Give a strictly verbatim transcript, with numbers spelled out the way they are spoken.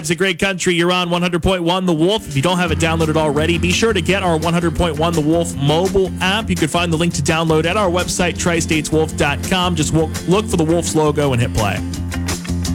It's a great country. You're on one hundred point one The Wolf. If you don't have it downloaded already, be sure to get our one hundred point one The Wolf mobile app. You can find the link to download at our website, tri states wolf dot com. Just look for the Wolf's logo and hit play.